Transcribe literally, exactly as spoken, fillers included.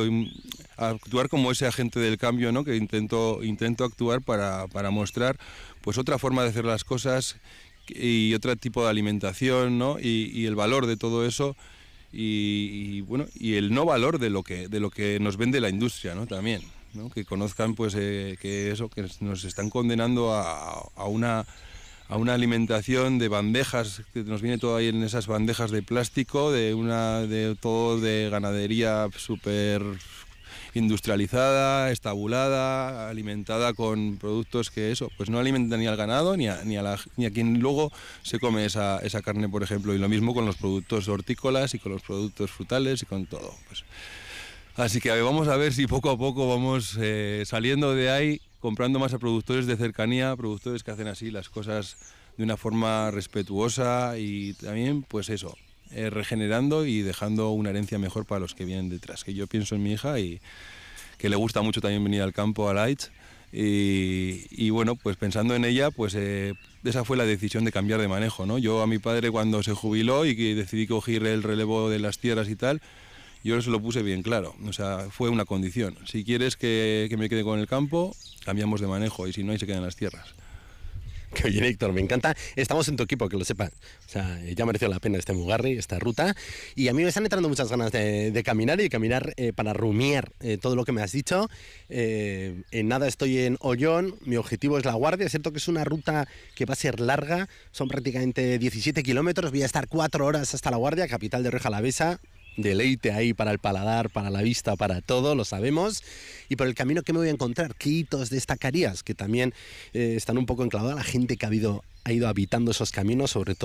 eh, actuar como ese agente del cambio, ¿no? Que intento, intento actuar para, para mostrar pues otra forma de hacer las cosas y otro tipo de alimentación, ¿no? Y, y el valor de todo eso y, y bueno y el no valor de lo que de lo que nos vende la industria, ¿no? También, ¿no? Que conozcan pues eh, que eso que nos están condenando a, a una a una alimentación de bandejas, que nos viene todo ahí en esas bandejas de plástico, de una de todo de ganadería súper industrializada, estabulada, alimentada con productos que eso, pues no alimentan ni al ganado ni a, ni a, la, ni a quien luego se come esa, esa carne, por ejemplo, y lo mismo con los productos hortícolas y con los productos frutales y con todo. Pues. Así que vamos a ver si poco a poco vamos eh, saliendo de ahí, comprando más a productores de cercanía, productores que hacen así las cosas de una forma respetuosa y también, pues eso, eh, regenerando y dejando una herencia mejor para los que vienen detrás. Que yo pienso en mi hija y que le gusta mucho también venir al campo, a Lights, y, y bueno, pues pensando en ella, pues eh, esa fue la decisión de cambiar de manejo, ¿no? Yo a mi padre cuando se jubiló y que decidí coger el relevo de las tierras y tal, yo se lo puse bien claro, o sea, fue una condición. Si quieres que, que me quede con el campo, cambiamos de manejo y si no, ahí se quedan las tierras. Qué bien, Héctor, me encanta. Estamos en tu equipo, que lo sepas. O sea, ya mereció la pena este Mugarri, esta ruta. Y a mí me están entrando muchas ganas de, de caminar y de caminar eh, para rumiar eh, todo lo que me has dicho. Eh, en nada estoy en Ollón, mi objetivo es La Guardia. Es cierto que es una ruta que va a ser larga, son prácticamente diecisiete kilómetros. Voy a estar cuatro horas hasta La Guardia, capital de Rioja Alavesa. Deleite ahí para el paladar, para la vista, para todo, lo sabemos. Y por el camino, ¿qué me voy a encontrar? ¿Qué hitos destacarías? Que también eh, están un poco enclavados a la gente que ha, habido, ha ido habitando esos caminos, sobre todo